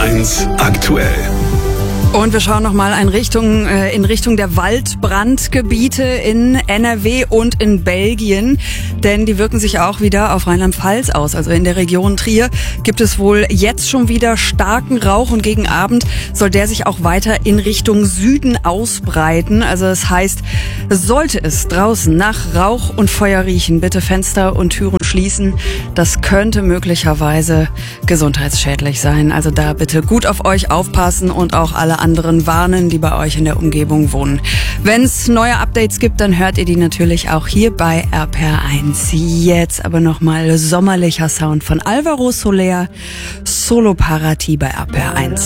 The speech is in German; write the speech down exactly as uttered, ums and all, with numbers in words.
eins aktuell. Und wir schauen nochmal in Richtung, äh, in Richtung der Waldbrandgebiete in N R W und in Belgien. Denn die wirken sich auch wieder auf Rheinland-Pfalz aus. Also in der Region Trier gibt es wohl jetzt schon wieder starken Rauch. Und gegen Abend soll der sich auch weiter in Richtung Süden ausbreiten. Also das heißt, sollte es draußen nach Rauch und Feuer riechen, bitte Fenster und Türen schließen. Das könnte möglicherweise gesundheitsschädlich sein. Also da bitte gut auf euch aufpassen und auch alle anderen warnen, die bei euch in der Umgebung wohnen. Wenn es neue Updates gibt, dann hört ihr die natürlich auch hier bei R P R eins. Jetzt aber nochmal sommerlicher Sound von Alvaro Soler, Solo Parati bei R P R eins.